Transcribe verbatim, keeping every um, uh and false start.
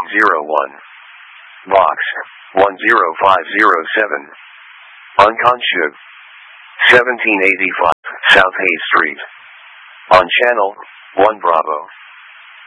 zero one. Box one zero five zero seven. Unconscious. seventeen eighty-five South Hayes Street. On Channel one Bravo.